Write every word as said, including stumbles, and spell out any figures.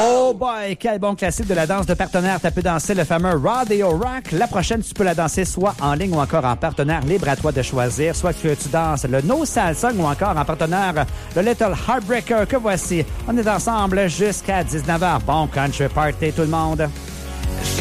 Oh boy, quel bon classique de la danse de partenaire. T'as pu danser le fameux Rodeo Rock. La prochaine, tu peux la danser soit en ligne ou encore en partenaire. Libre à toi de choisir. Soit que tu danses le No Salsa ou encore en partenaire le Little Heartbreaker que voici. On est ensemble jusqu'à dix-neuf heures. Bon country party tout le monde.